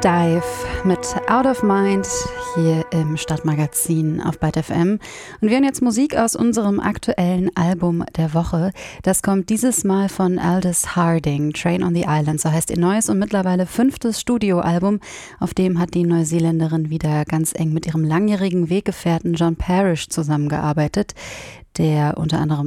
Dive mit Out of Mind hier im Stadtmagazin auf Byte FM. Und wir hören jetzt Musik aus unserem aktuellen Album der Woche. Das kommt dieses Mal von Aldous Harding, Train on the Island, so heißt ihr neues und mittlerweile 5. Studioalbum. Auf dem hat die Neuseeländerin wieder ganz eng mit ihrem langjährigen Weggefährten John Parish zusammengearbeitet, der unter anderem